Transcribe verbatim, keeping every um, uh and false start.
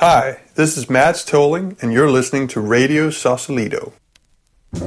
Hi, this is Mads Tolling, and you're listening to Radio Sausalito.